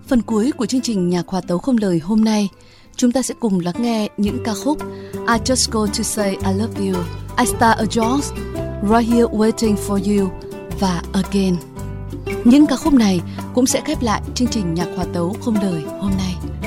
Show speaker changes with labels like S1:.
S1: Phần cuối của chương trình Nhạc hòa tấu không lời hôm nay, chúng ta sẽ cùng lắng nghe những ca khúc I Just Go To Say I Love You, I Start A Job, Right Here Waiting For You và Again. Những ca khúc này cũng sẽ khép lại chương trình Nhạc hòa tấu không lời hôm nay.